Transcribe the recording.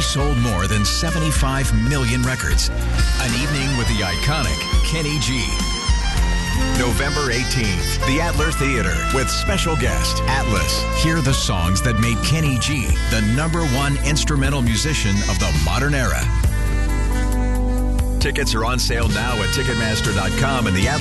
sold more than 75 million records. An evening with the iconic Kenny G. November 18th, the Adler Theater with special guest Atlas. Hear the songs that made Kenny G the #1 instrumental musician of the modern era. Tickets are on sale now at Ticketmaster.com and the Adler